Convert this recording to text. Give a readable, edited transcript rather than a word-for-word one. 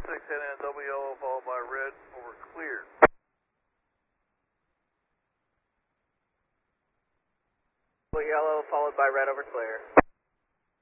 heading at double yellow followed by red over clear. Double yellow followed by red over clear.